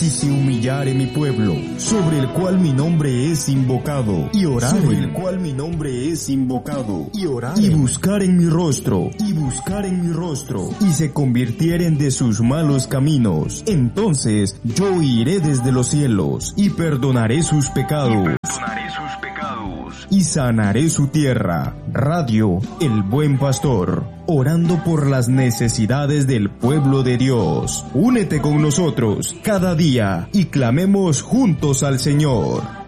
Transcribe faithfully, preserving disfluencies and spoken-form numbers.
si se humillare mi pueblo, sobre el cual mi nombre es invocado, y oraren, sobre el cual mi nombre es invocado, y oraren, y buscaren mi rostro, y buscaren mi rostro, y se convirtieren de sus malos caminos, entonces yo iré desde los cielos, y perdonaré sus pecados, y perdonaré sus pecados, y sanaré su tierra. Radio El Buen Pastor, orando por las necesidades del pueblo de Dios. Únete con nosotros cada día y clamemos juntos al Señor.